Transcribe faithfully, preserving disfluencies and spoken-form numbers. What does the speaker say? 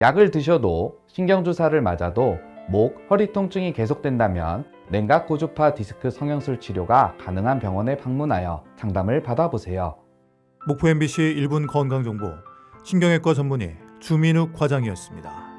약을 드셔도 신경주사를 맞아도 목, 허리 통증이 계속된다면 냉각 고주파 디스크 성형술 치료가 가능한 병원에 방문하여 상담을 받아보세요. 목포 엠비씨 일 분 건강정보 신경외과 전문의 주민욱 과장이었습니다.